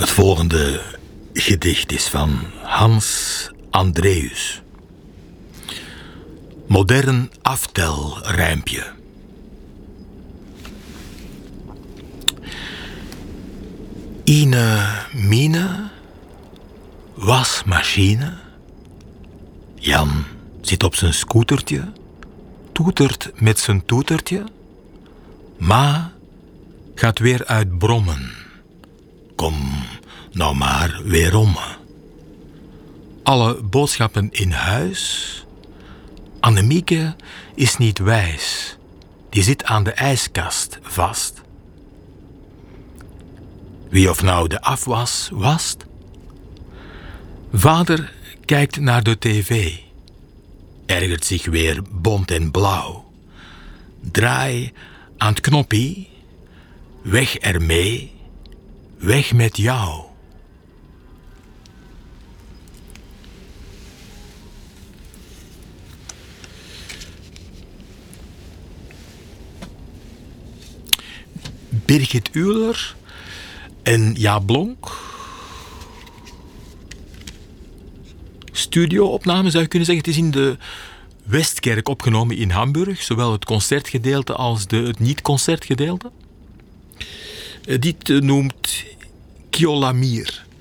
Het volgende gedicht is van Hans Andreus. Modern aftelrijmpje. Ine mine wasmachine. Jan zit op zijn scootertje, toetert met zijn toetertje. Ma gaat weer uit brommen. Kom nou maar weerom. Alle boodschappen in huis. Annemieke is niet wijs. Die zit aan de ijskast vast. Wie of nou de afwas wast? Vader kijkt naar de tv. Ergert zich weer bont en blauw. Draai aan het knoppie. Weg ermee. Weg met jou. Birgit Uwler en Jaap Blonk. Studio-opname zou je kunnen zeggen. Het is in de Westkerk opgenomen in Hamburg. Zowel het concertgedeelte als het niet-concertgedeelte. Dit noemt Kiolamir.